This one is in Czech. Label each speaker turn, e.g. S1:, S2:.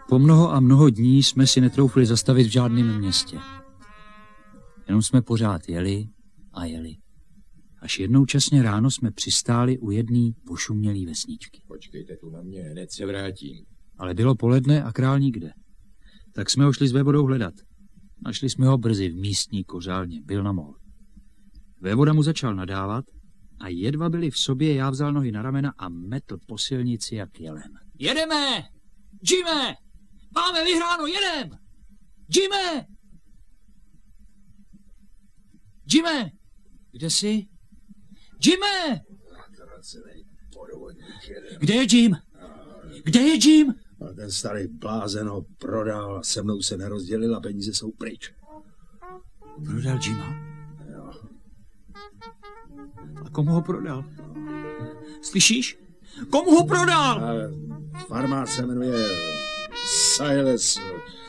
S1: Po mnoho a mnoho dní jsme si netroufli zastavit v žádném městě. Jenom jsme pořád jeli a jeli. Až jednou časně ráno jsme přistáli u jedné ošumělý vesničky.
S2: Počkejte tu na mě, hned se vrátím.
S1: Ale bylo poledne a král nikde. Tak jsme ho šli s vévodou hledat. Našli jsme ho brzy v místní kořálně, byl na mol. Vévoda mu začal nadávat a jedva byli v sobě, já vzal nohy na ramena a metl po silnici jak jelen. Jedeme! Jime! Máme vyhráno, jedem! Jime! Jime! Kde jsi? Jime! Kde je Jim? Kde je Jim?
S2: A ten starý blázen ho prodal, se mnou se nerozdělil a peníze jsou pryč.
S1: Prodal Jima?
S2: Jo.
S1: A komu ho prodal? Slyšíš? Komu ho prodal?
S2: A farmář se jmenuje Silas